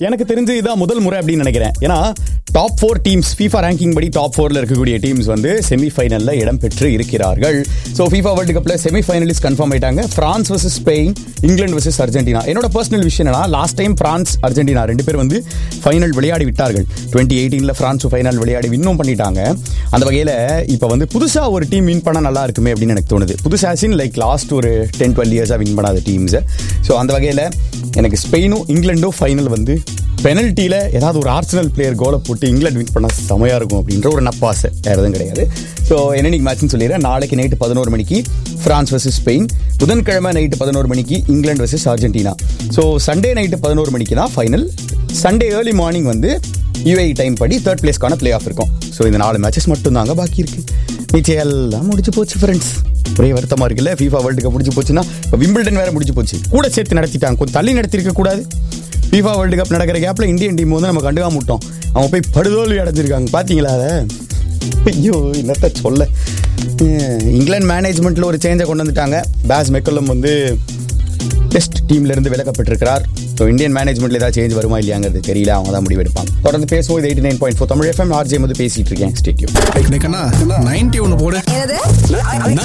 எனக்கு தெரிஞ்சு இதான் முதல் முறை அப்படின்னு நினைக்கிறேன். ஏன்னா டாப் 4 டீம்ஸ் FIFA ரேங்கிங் படி டாப் 4ல இருக்கக்கூடிய டீம்ஸ் வந்து செமிஃபைனல்ல இடம் பெற்று இருக்கிறார்கள். ஸோ FIFA வேர்ல்டு கப்ல செமிஃபைனலிஸ்ட் கன்ஃபார்ம் ஆயிட்டாங்க. France vs Spain, England vs Argentina. என்னோட பர்சனல் விஷயம் என்னன்னா, லாஸ்ட் டைம் பிரான்ஸ் அர்ஜென்டினா 2 பேர் வந்து ஃபைனல் விளையாடி விட்டார்கள். 2018ல பிரான்ஸ் ஃபைனல் விளையாடி வின்னும் பண்ணிட்டாங்க. அந்த வகையில இப்ப வந்து புதுசா ஒரு டீம் வின் பண்ணா நல்லா இருக்குமே அப்படின்னு எனக்கு தோணுது. புதுசா லைக் லாஸ்ட் ஒரு 10-12 இயர்ஸா வின் பண்ணாத டீம்ஸ். ஸோ அந்த வகையில எனக்கு ஸ்பெயினும் இங்கிலாண்டும் ஃபைனல் வந்து பெனல்ட்டியில் ஏதாவது ஒரு ஆர்சனல் பிளேயர் கோலை போட்டு இங்கிலாந்து வின் பண்ணால் செமையாக இருக்கும் அப்படின்ற ஒரு நப்பாசை, வேறு எதுவும் கிடையாது. ஸோ என்னைக்கு மேட்ச்னு சொல்லிடுறேன். நாளைக்கு நைட்டு 11 மணிக்கு ஃப்ரான்ஸ் vs ஸ்பெயின், புதன்கிழமை நைட்டு 11 மணிக்கு England vs Argentina. So Sunday night 11 மணிக்கு தான் ஃபைனல். சண்டே ஏர்லி மார்னிங் வந்து UAE டைம் படி 3rd பிளேஸ்க்கான பிளே ஆஃப் இருக்கும். ஸோ இந்த 4 மேட்சஸ் மட்டும் தாங்க பாக்கி இருக்கு. நிச்சயம் எல்லாம் முடிச்சு போச்சு ஃப்ரெண்ட்ஸ். ஒரே வருத்தமா இருக்குல்ல, FIFA வேர்ல்டு கப் முடிச்சு போச்சுன்னா விம்பிள்டன் வேற முடிச்சு போச்சு, கூட சேர்த்து நடத்திட்டாங்க. கொஞ்சம் தள்ளி நடத்திருக்க கூடாது. FIFA வேர்ல்டு கப் நடக்கிற கேப்ல இந்தியன் டீம் வந்து நம்ம கண்டுக்காம விட்டோம். அவங்க போய் படுதோல்வி அடைஞ்சிருக்காங்க, பாத்தீங்களா? அதை ஐயோ என்னத்த சொல்ல. இங்கிலாந்து மேனேஜ்மெண்ட்ல ஒரு சேஞ்சை கொண்டு வந்துட்டாங்க. பாஸ் மெக்கலம் வந்து டெஸ்ட் டீம்ல இருந்து விலக்கப்பட்டிருக்கிறார். ஸோ இந்தியன் மேனேஜ்மெண்ட்ல ஏதாவது சேஞ்ச் வருமா இல்லையாங்கிறது தெரியல, அவங்க தான் முடிவெடுப்பாங்க. தொடர்ந்து பேசுவோம். இது 89.4 தமிழ் FM. RJ வந்து பேசிட்டு இருக்கேன். ஸ்டேடியம் 91 போடு.